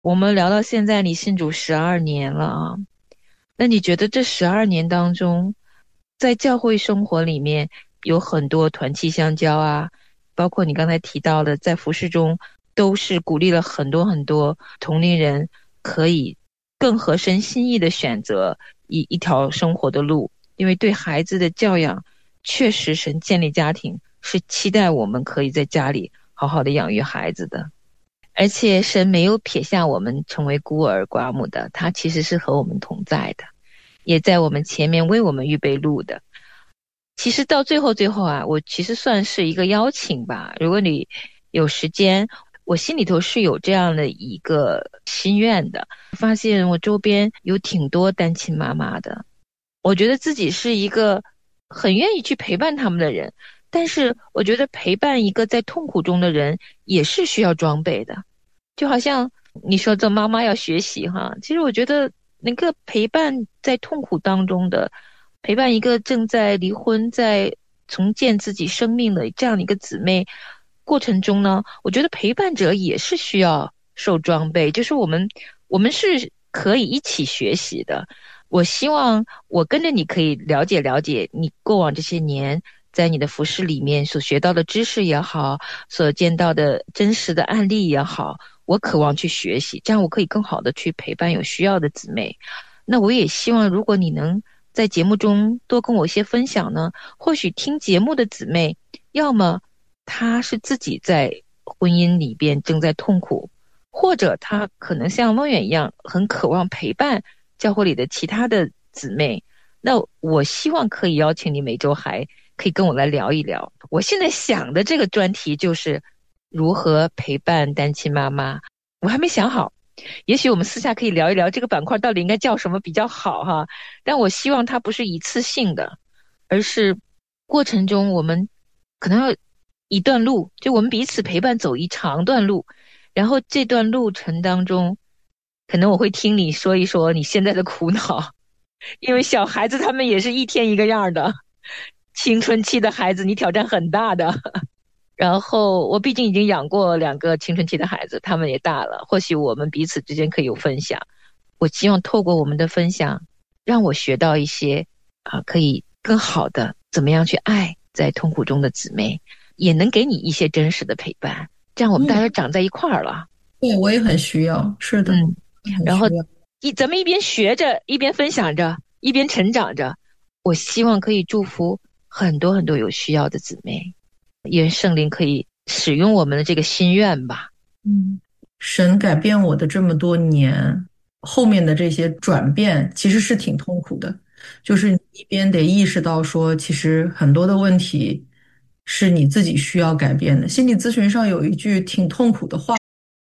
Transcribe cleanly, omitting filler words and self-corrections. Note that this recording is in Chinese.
我们聊到现在，你信主12年了啊，那你觉得这12年当中，在教会生活里面有很多团契相交啊，包括你刚才提到的，在服事中都是鼓励了很多很多同龄人可以更合神心意的选择一条生活的路，因为对孩子的教养，确实神建立家庭是期待我们可以在家里好好的养育孩子的。而且神没有撇下我们成为孤儿寡母的，他其实是和我们同在的，也在我们前面为我们预备路的。其实到最后啊，我其实算是一个邀请吧。如果你有时间，我心里头是有这样的一个心愿的。发现我周边有挺多单亲妈妈的，我觉得自己是一个很愿意去陪伴他们的人，但是我觉得陪伴一个在痛苦中的人也是需要装备的。就好像你说做妈妈要学习哈，其实我觉得那个陪伴在痛苦当中的，陪伴一个正在离婚、在重建自己生命的这样的一个姊妹过程中呢，我觉得陪伴者也是需要受装备，就是我们是可以一起学习的。我希望我跟着你可以了解了解你过往这些年在你的服饰里面所学到的知识也好，所见到的真实的案例也好，我渴望去学习，这样我可以更好的去陪伴有需要的姊妹。那我也希望，如果你能在节目中多跟我一些分享呢，或许听节目的姊妹，要么她是自己在婚姻里边正在痛苦，或者她可能像梦远一样，很渴望陪伴教会里的其他的姊妹。那我希望可以邀请你每周还可以跟我来聊一聊。我现在想的这个专题就是如何陪伴单亲妈妈，我还没想好。也许我们私下可以聊一聊这个板块到底应该叫什么比较好哈。但我希望它不是一次性的，而是过程中我们可能要一段路，就我们彼此陪伴走一长段路，然后这段路程当中，可能我会听你说一说你现在的苦恼，因为小孩子他们也是一天一个样儿的，青春期的孩子你挑战很大的。然后我毕竟已经养过2个青春期的孩子，他们也大了，或许我们彼此之间可以有分享。我希望透过我们的分享，让我学到一些可以更好的怎么样去爱在痛苦中的姊妹，也能给你一些真实的陪伴，这样我们大嗯， 家长在一块儿了。 对，我也很需要，是的， 嗯，然后很需要。 咱们一边学着，一边分享着，一边成长着。我希望可以祝福很多很多有需要的姊妹，愿圣灵可以使用我们的这个心愿吧。 嗯，神改变我的这么多年，后面的这些转变其实是挺痛苦的，就是你一边得意识到说，其实很多的问题是你自己需要改变的。心理咨询上有一句挺痛苦的话，